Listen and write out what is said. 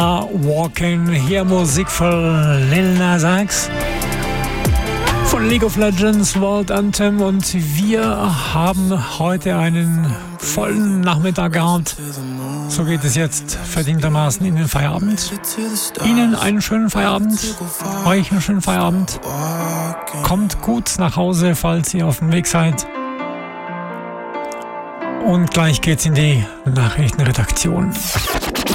Walking, hier Musik von Lil Nas X von League of Legends, World Anthem, und wir haben heute einen vollen Nachmittag gehabt. So geht es jetzt verdientermaßen in den Feierabend. Ihnen einen schönen Feierabend, euch einen schönen Feierabend. Kommt gut nach Hause, falls ihr auf dem Weg seid. Und gleich geht's in die Nachrichtenredaktion.